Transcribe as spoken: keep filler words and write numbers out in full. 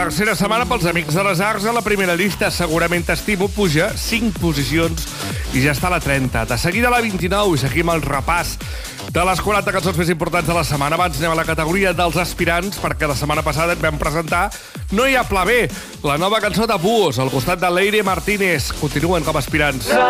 Tercera setmana pels Amics de les Arts a la primera llista. Segurament t'estimo puja cinc posicions i ja està a la trenta. De seguida a la vint-i-nou i seguim el repàs de les quaranta cançons més importants de la setmana. Abans anem a la categoria dels aspirants, perquè la setmana passada et vam presentar No hi ha pla B, la nova cançó de Buos, al costat de Leire Martínez. Continuen com a aspirants.